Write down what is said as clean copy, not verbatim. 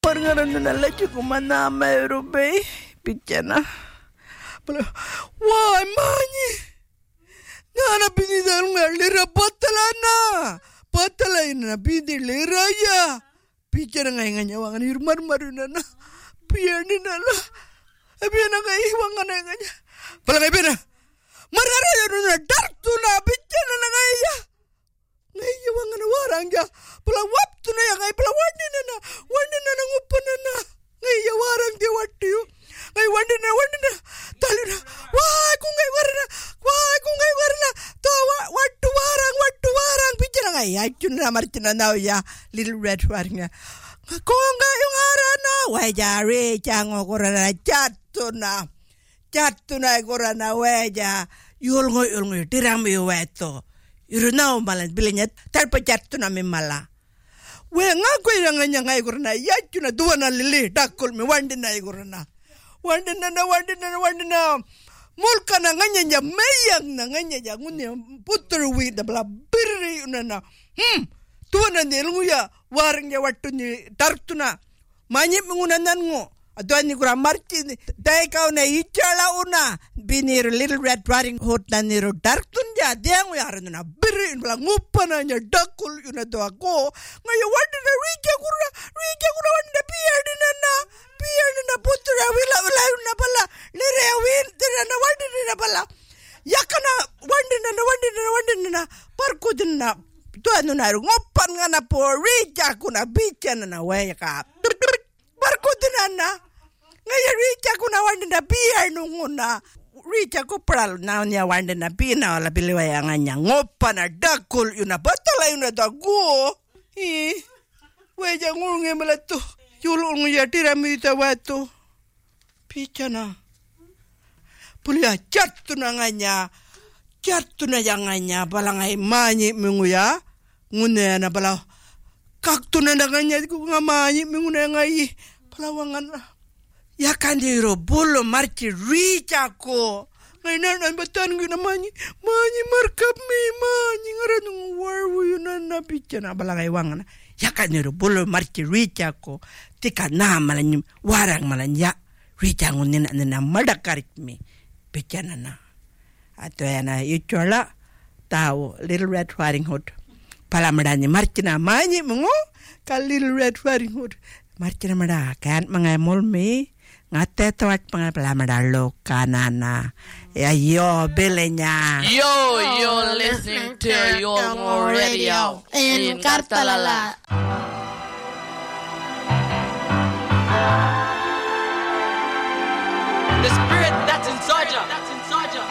Parang nalacho ko manama Europey. Pichana. Why, mani? Nana pinidar nga lira patala na pidi lira ya. Pichana nga nga nyawa nga nirmar-maru na na. Piyani na la. Piyana nga iwang nga nga nya. Pala nga piyana. Mararaya na darto na. Pichana na nga iya. Nga iwang nga nawarang ya. Pala wapto na ya. Nga pala wani na ngupan na. Nga iya warang di wati yo. Ngay wandi na tali na wah kung ngay warna to wattu warang pichana ngay achun na marchina now ya little red warna kung yung arana weja chango korana chatuna korana weja yulngo tiram yo weto iruna malan bilinya talpa chatuna mimala we ngako yang ngay korana yachuna duwana lili dakul mi wandi na korana Wandina. Mulka na nganya mayang na nganya ngunya putterwi da bla birri unana. Tuana nelunguya warngya wattu ni tartuna. Manyip ngunanan ngo. Adwani kura marti dai kau na ichala una binir Little Red Riding Hood na niro dartun ja diangu ya arana birri bla ngupana nya dakul una do ako. Ngaya wandina rija kura wandina Piyadina putra wila na pala lirewin tirana wandina pala yakana wandina parkudina tuanu na ngopan nga na po rija kuna bichana na weka parkudina na ngaya rija kuna wandina piyanunguna rija ko pral na nya wandina pina wala biliwa yang anya ngopana dakul yuna batala yuna dago weja ngulunge melatu Yulung ya tiramita watu. Pichana. Pulia chatuna yanganya balangai manyi menguya. Ngune na bala. Kaktuna nganya ku ngamanyi mengune ngai. Palawangan. Ya kandiro bolo marchi richa ko. Ngai nan batan guna manyi markap mi manyi ngaranung warwu yunana pichana balangai wangan. Ya kanero bolo marchi richa ko. Tika na malanya warang malanya richa ngunin na madakarit mi pichana na ato yana ichola tao Little Red Riding Hood palamadani marchina manyi mungo ka Little Red Riding Hood marchina mada kan mga mulmi ngate tawat mga palamadalo kanana ya yo belenya you're listening to your radio in Kartalala. The spirit that's inside you.